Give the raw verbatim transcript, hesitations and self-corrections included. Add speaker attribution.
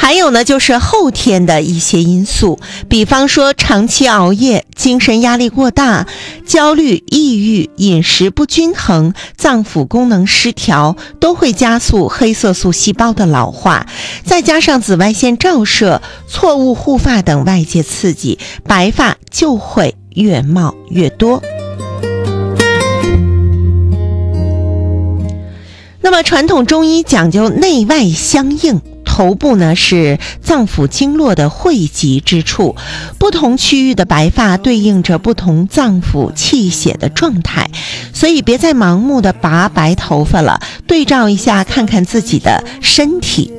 Speaker 1: 还有呢，就是后天的一些因素，比方说长期熬夜、精神压力过大、焦虑、抑郁、饮食不均衡、脏腑功能失调，都会加速黑色素细胞的老化。再加上紫外线照射、错误护发等外界刺激，白发就会越冒越多。那么传统中医讲究内外相应，头部呢是脏腑经络的汇集之处，不同区域的白发对应着不同脏腑气血的状态，所以别再盲目的拔白头发了，对照一下看看自己的身体